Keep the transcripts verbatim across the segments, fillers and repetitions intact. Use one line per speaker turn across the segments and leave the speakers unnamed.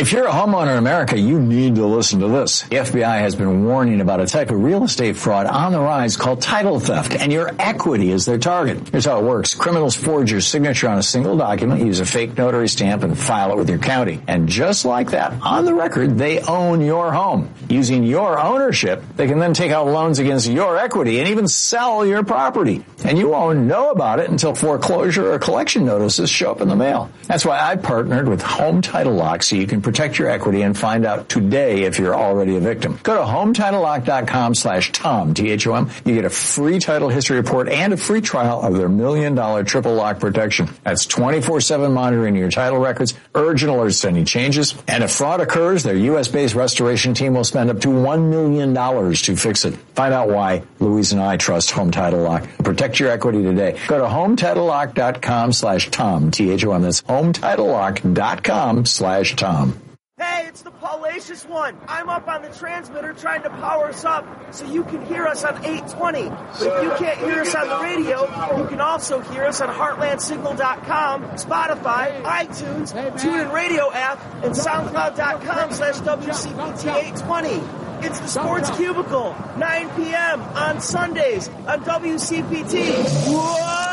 If you're a homeowner in America, you need to listen to this. The F B I has been warning about a type of real estate fraud on the rise called title theft, and your equity is their target. Here's how it works. Criminals forge your signature on a single document, use a fake notary stamp, and file it with your county. And just like that, on the record, they own your home. Using your ownership, they can then take out loans against your equity and even sell your property. And you won't know about it until foreclosure or collection notices show up in the mail. That's why I partnered with Home Title Lock so you can protect your equity and find out today if you're already a victim. Go to home title lock dot com slash Tom, T H O M. You get a free title history report and a free trial of their million dollar triple lock protection. That's twenty-four seven monitoring your title records, urgent alerts to any changes. And if fraud occurs, their U S based restoration team will spend up to one million dollars to fix it. Find out why Louise and I trust Home Title Lock. Protect your equity today. Go to home title lock dot com slash Tom, T H O M. That's home title lock dot com slash Tom.
Hey, it's the Paulacious one. I'm up on the transmitter trying to power us up so you can hear us on eight twenty. But if you can't hear us on the radio, you can also hear us on heartland signal dot com, Spotify, iTunes, TuneIn Radio app, and soundcloud dot com slash W C P T eight twenty. It's the Sports Cubicle, nine p.m. on Sundays on W C P T. Whoa!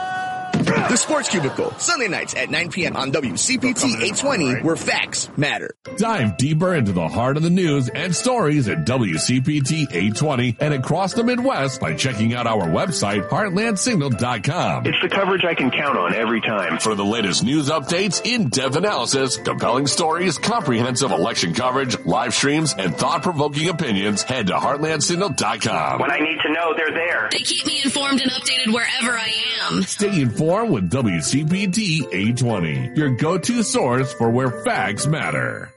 The Sports Cubicle, Sunday nights at nine p.m. on W C P T eight twenty, where facts matter.
Dive deeper into the heart of the news and stories at W C P T eight twenty and across the Midwest by checking out our website, heartland signal dot com.
It's the coverage I can count on every time.
For the latest news updates, in-depth analysis, compelling stories, comprehensive election coverage, live streams, and thought-provoking opinions, head to heartland signal dot com.
When I need to know, they're there.
They keep me informed and updated wherever I am.
Stay informed with W C P T eight twenty, your go-to source for where facts matter.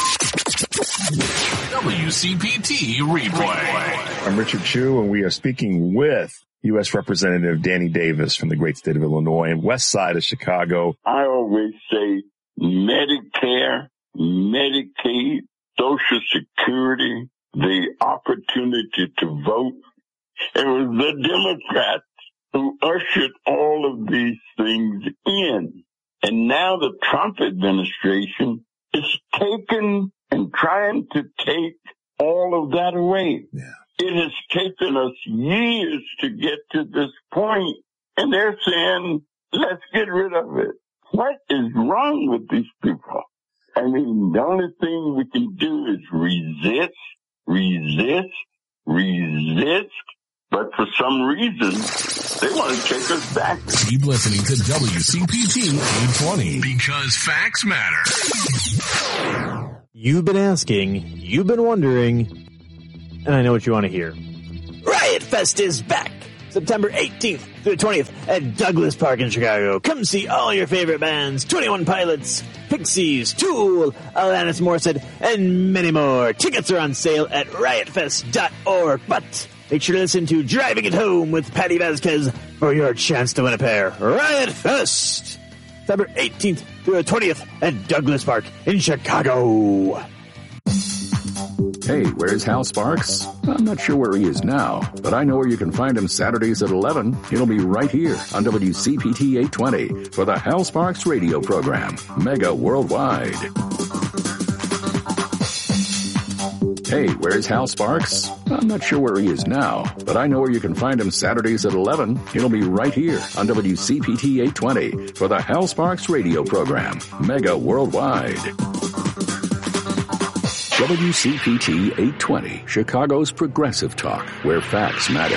W C P T Replay.
I'm Richard Chu, and we are speaking with U S Representative Danny Davis from the great state of Illinois and west side of Chicago.
I always say Medicare, Medicaid, Social Security, the opportunity to vote. It was the Democrats who ushered all of these things in. And now the Trump administration is taking and trying to take all of that away.
Yeah.
It has taken us years to get to this point, and they're saying, let's get rid of it. What is wrong with these people? I mean, the only thing we can do is resist, resist, resist. But for some reason, they want to take us back.
Keep listening to W C P T eight twenty because facts matter.
You've been asking, you've been wondering, and I know what you want to hear. Riot Fest is back! September eighteenth through the twentieth at Douglas Park in Chicago. Come see all your favorite bands, twenty-one Pilots, Pixies, Tool, Alanis Morissette, and many more. Tickets are on sale at riot fest dot org, but make sure to listen to Driving It Home with Patty Vasquez for your chance to win a pair. Riot Fest! September eighteenth through the twentieth at Douglas Park in Chicago.
Hey, where's Hal Sparks? I'm not sure where he is now, but I know where you can find him Saturdays at eleven. He'll be right here on W C P T eight twenty for the Hal Sparks radio program, Mega Worldwide. Hey, where's Hal Sparks? I'm not sure where he is now, but I know where you can find him Saturdays at eleven. He'll be right here on W C P T eight twenty for the Hal Sparks radio program, Mega Worldwide. W C P T eight twenty, Chicago's progressive talk, where facts matter.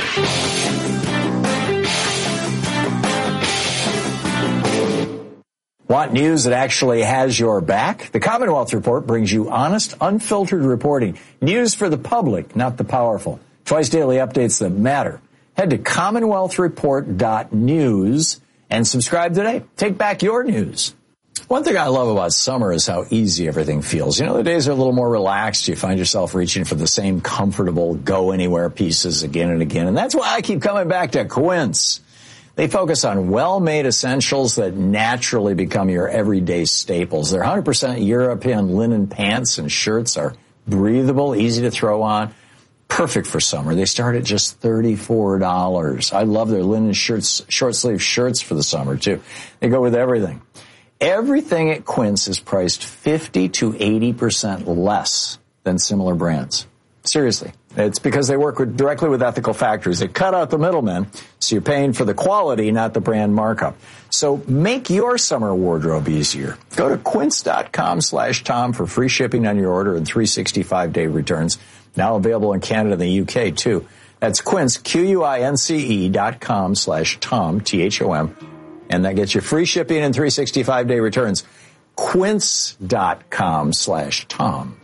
Want news that actually has your back? The Commonwealth Report brings you honest, unfiltered reporting. News for the public, not the powerful. Twice daily updates that matter. Head to commonwealth report dot news and subscribe today. Take back your news. One thing I love about summer is how easy everything feels. You know, the days are a little more relaxed. You find yourself reaching for the same comfortable go-anywhere pieces again and again. And that's why I keep coming back to Quince. They focus on well-made essentials that naturally become your everyday staples. Their one hundred percent European linen pants and shirts are breathable, easy to throw on, perfect for summer. They start at just thirty-four dollars. I love their linen shirts, short-sleeve shirts for the summer, too. They go with everything. Everything at Quince is priced fifty to eighty percent less than similar brands. Seriously. It's because they work with, directly with ethical factories. They cut out the middlemen, so you're paying for the quality, not the brand markup. So make your summer wardrobe easier. Go to quince.com slash Tom for free shipping on your order and three hundred sixty-five day returns. Now available in Canada and the U K, too. That's Quince, Q-U-I-N-C-E dot com slash Tom, T H O M. And that gets you free shipping and three hundred sixty-five day returns. Quince.com slash Tom.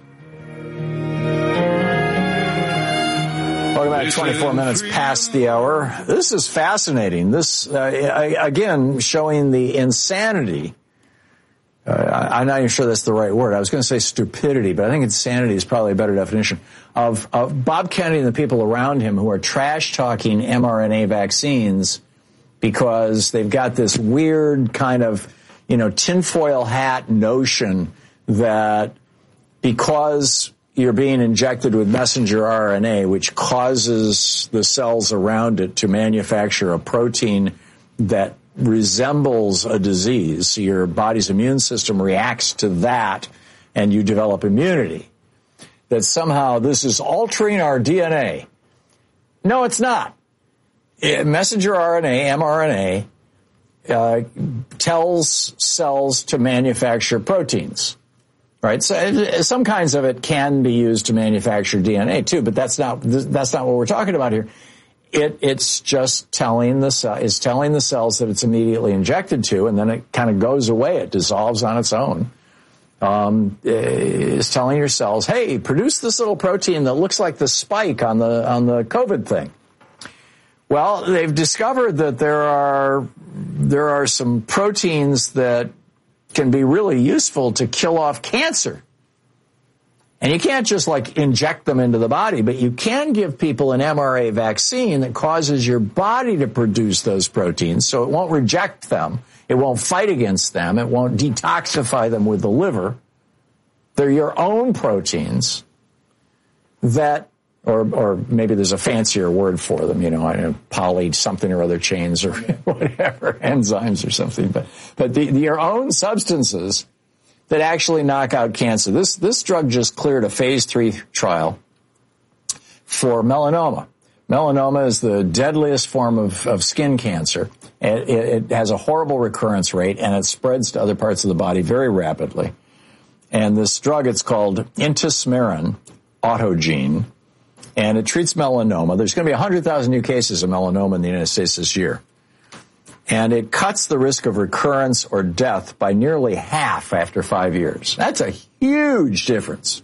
Welcome back, twenty-four minutes past the hour. This is fascinating. This, uh, again, showing the insanity. Uh, I'm not even sure that's the right word. I was going to say stupidity, but I think insanity is probably a better definition of, of Bob Kennedy and the people around him who are trash-talking mRNA vaccines because they've got this weird kind of, you know, tinfoil hat notion that because you're being injected with messenger R N A, which causes the cells around it to manufacture a protein that resembles a disease. So your body's immune system reacts to that and you develop immunity. That somehow this is altering our D N A. No, it's not. It, messenger R N A, mRNA, uh, tells cells to manufacture proteins. Right, so some kinds of it can be used to manufacture D N A too, but that's not that's not what we're talking about here. It it's just telling the cell is telling the cells that it's immediately injected to, and then it kind of goes away. It dissolves on its own. Um, it's telling your cells, hey, produce this little protein that looks like the spike on the on the COVID thing. Well, they've discovered that there are there are some proteins that can be really useful to kill off cancer. And you can't just like inject them into the body, but you can give people an mRNA vaccine that causes your body to produce those proteins so it won't reject them. It won't fight against them. It won't detoxify them with the liver. They're your own proteins that, or or maybe there's a fancier word for them, you know, I know, poly something or other chains or whatever, enzymes or something, but but the, the, your own substances that actually knock out cancer. This this drug just cleared a phase three trial for melanoma. Melanoma is the deadliest form of, of skin cancer. It, it, it has a horrible recurrence rate, and it spreads to other parts of the body very rapidly. And this drug, it's called Intismeran Autogene. And it treats melanoma. There's going to be one hundred thousand new cases of melanoma in the United States this year. And it cuts the risk of recurrence or death by nearly half after five years. That's a huge difference.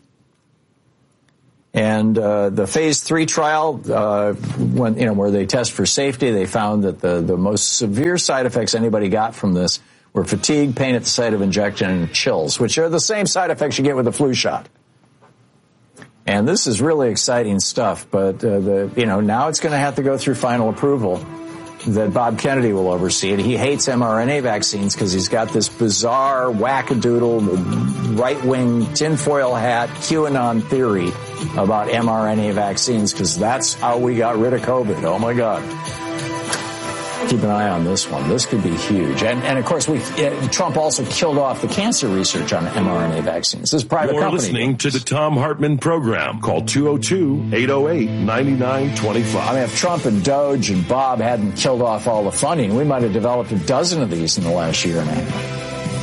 And uh, the phase three trial, uh, when you know where they test for safety, they found that the, the most severe side effects anybody got from this were fatigue, pain at the site of injection, and chills, which are the same side effects you get with a flu shot. And this is really exciting stuff, but uh, the you know now it's going to have to go through final approval that Bob Kennedy will oversee it. He hates mRNA vaccines because he's got this bizarre wackadoodle right-wing tinfoil hat QAnon theory about mRNA vaccines because that's how we got rid of COVID. Oh my God. Keep an eye on this one. This could be huge. And, and of course, we uh, Trump also killed off the cancer research on mRNA vaccines. This is private
You're
company.
listening to the Tom Hartman program. Call two oh two, eight oh eight, nine nine two five.
I mean, if Trump and Doge and Bob hadn't killed off all the funding, we might have developed a dozen of these in the last year and a half.